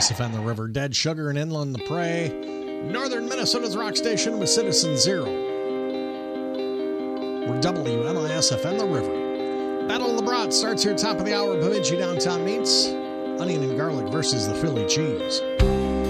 WMSFN The River, Dead Sugar and Inland the Prey. Northern Minnesota's rock station with Citizen Zero. We're WMISFN The River. Battle of the Brat starts here top of the hour. Bemidji Downtown meets Onion and Garlic versus the Philly Cheese.